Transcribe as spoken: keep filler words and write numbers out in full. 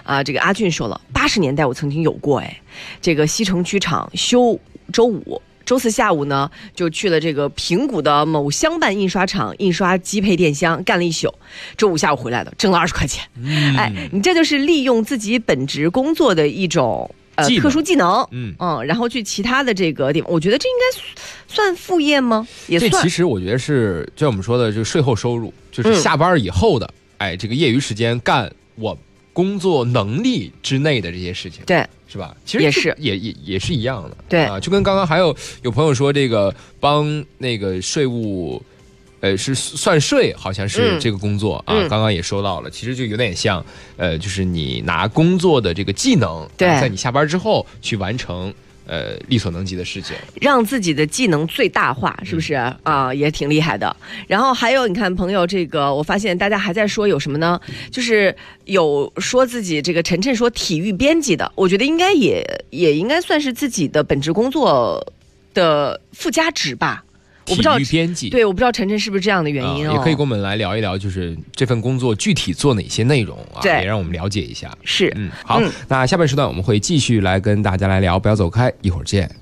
啊，这个阿俊说了，八十年代我曾经有过哎，这个西城区厂休周五。周四下午呢，就去了这个平谷的某乡办印刷厂印刷机配电箱，干了一宿。周五下午回来的，挣了二十块钱。嗯、哎，你这就是利用自己本职工作的一种呃特殊技能，嗯嗯，然后去其他的这个地方，我觉得这应该算副业吗？也算。 这其实我觉得是，就像我们说的，这个税后收入，就是下班以后的，嗯、哎，这个业余时间干我工作能力之内的这些事情。 对。 是吧？其实也是也也也是一样的， 对啊，就跟刚刚还有有朋友说这个帮那个税务，呃，是算税，好像是这个工作、嗯、啊，刚刚也说到了，其实就有点像，呃，就是你拿工作的这个技能， 对， 在你下班之后去完成。呃，力所能及的事情， 让自己的技能最大化，是不是、嗯、啊？也挺厉害的。然后还有，你看朋友这个，我发现大家还在说有什么呢？就是有说自己这个晨晨说体育编辑的，我觉得应该也也应该算是自己的本职工作的附加值吧。我不知道体育编辑， 对，我不知道晨晨是不是这样的原因、哦呃、也可以跟我们来聊一聊，就是这份工作具体做哪些内容啊，也让我们了解一下。 是， 嗯，好，嗯、那下半时段我们会继续来跟大家来聊，不要走开，一会儿见。